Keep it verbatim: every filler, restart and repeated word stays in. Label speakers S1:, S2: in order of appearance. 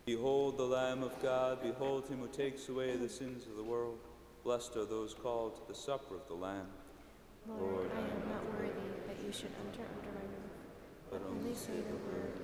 S1: Behold the Lamb of God, behold him who takes away the sins of the world. Blessed are those called to the supper of the Lamb.
S2: Lord, I am not worthy that you should enter under my roof, but only say the word,